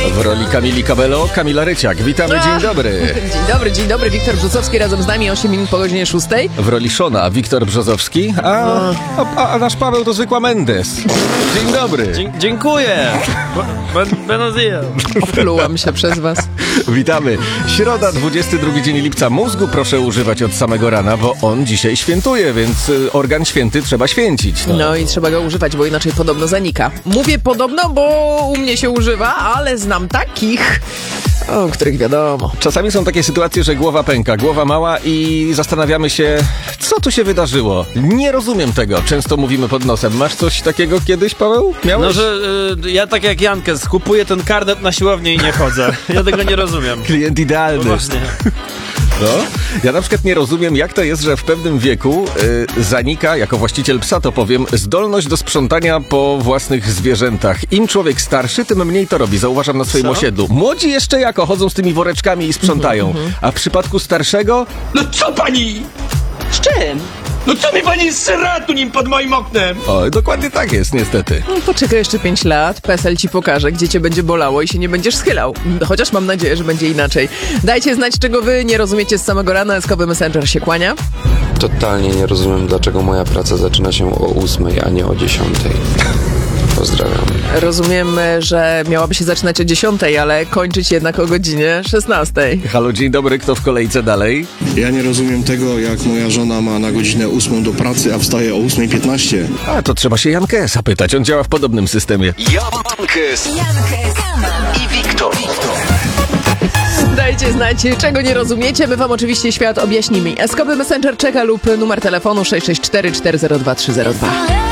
W roli Kamili Cabello, Kamila Ryciak. Witamy, dzień dobry. Dzień dobry. Wiktor Brzozowski razem z nami, 8 minut po godzinie 6. W roli Szona, Wiktor Brzozowski, a nasz Paweł to zwykła Mendes. Dzień dobry. Dziękuję. Buenos días. Oplułam się przez was. Witamy. Środa, 22 dzień lipca. Mózgu proszę używać od samego rana, bo on dzisiaj świętuje, więc organ święty trzeba święcić. No i trzeba go używać, bo inaczej podobno zanika. Mówię podobno, bo u mnie się używa, ale znam takich, o których wiadomo. Czasami są takie sytuacje, że głowa pęka, głowa mała i zastanawiamy się, co tu się wydarzyło. Nie rozumiem tego. Często mówimy pod nosem. Masz coś takiego kiedyś, Paweł? Miałeś? No, że ja tak jak Jankes, kupuję ten karnet na siłownię i nie chodzę. Ja tego nie rozumiem. Klient idealny. No właśnie. No? Ja na przykład nie rozumiem, jak to jest, że w pewnym wieku zanika, jako właściciel psa to powiem, zdolność do sprzątania po własnych zwierzętach. Im człowiek starszy, tym mniej to robi. Zauważam na swoim osiedlu. Młodzi jeszcze jako chodzą z tymi woreczkami i sprzątają. A w przypadku starszego... No co pani? Z czym? No co mi pani sra tu nim pod moim oknem? O, dokładnie tak jest, niestety. No, poczekaj jeszcze 5 lat, PESEL ci pokaże, gdzie cię będzie bolało i się nie będziesz schylał. Chociaż mam nadzieję, że będzie inaczej. Dajcie znać, czego wy nie rozumiecie z samego rana. Eskowy Messenger się kłania. Totalnie nie rozumiem, dlaczego moja praca zaczyna się o 8, a nie o 10. Pozdrawiam. Rozumiem, że miałaby się zaczynać o 10, ale kończyć jednak o godzinie 16. Halo, dzień dobry, kto w kolejce dalej? Ja nie rozumiem tego, jak moja żona ma na godzinę 8 do pracy, a wstaje o 8:15. A, to trzeba się Jankesa pytać, on działa w podobnym systemie. Jankes i Wiktor. Dajcie znać, czego nie rozumiecie. My wam oczywiście świat objaśnimy. Eskowy Messenger czeka lub numer telefonu 664 402 302.